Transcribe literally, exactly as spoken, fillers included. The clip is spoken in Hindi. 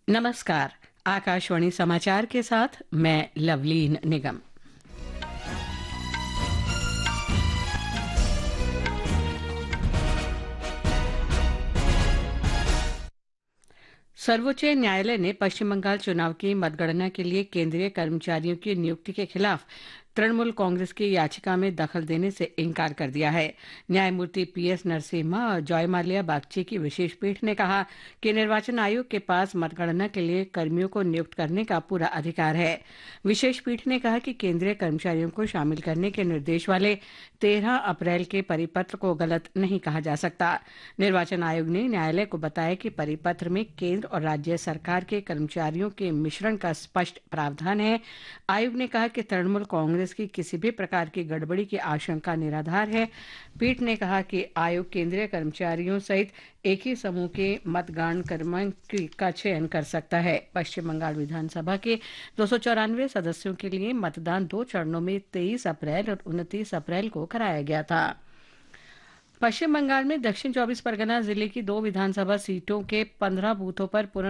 नमस्कार। आकाशवाणी समाचार के साथ मैं लवलीन निगम। सर्वोच्च न्यायालय ने पश्चिम बंगाल चुनाव की मतगणना के लिए केंद्रीय कर्मचारियों की नियुक्ति के खिलाफ तृणमूल कांग्रेस की याचिका में दखल देने से इनकार कर दिया है। न्यायमूर्ति पीएस नरसिम्हा और जॉयमाल्या बागची की विशेष पीठ ने कहा कि निर्वाचन आयोग के पास मतगणना के लिए कर्मियों को नियुक्त करने का पूरा अधिकार है। विशेष पीठ ने कहा कि केंद्रीय कर्मचारियों को शामिल करने के निर्देश वाले तेरह अप्रैल के परिपत्र को गलत नहीं कहा जा सकता। निर्वाचन आयोग ने न्यायालय को बताया कि परिपत्र में केंद्र और राज्य सरकार के कर्मचारियों के मिश्रण का स्पष्ट प्रावधान है। आयोग ने कहा कि तृणमूल कांग्रेस की किसी भी प्रकार की गड़बड़ी की आशंका निराधार है। पीठ ने कहा कि आयोग केंद्रीय कर्मचारियों सहित एक ही समूह के मतदान क्रमांक का चयन कर सकता है। पश्चिम बंगाल विधानसभा के दो सौ चौरानवे सदस्यों के लिए मतदान दो चरणों में तेईस अप्रैल और उनतीस अप्रैल को कराया गया था। पश्चिम बंगाल में दक्षिण चौबीस परगना जिले की दो विधानसभा सीटों के पंद्रह बूथों पर